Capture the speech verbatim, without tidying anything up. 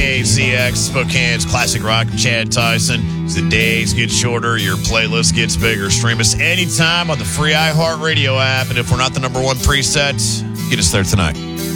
K Z X, Spokane's classic rock, Chad Tyson. As the days get shorter, your playlist gets bigger. Stream us anytime on the free iHeartRadio app. And if we're not the number one preset, get us there tonight.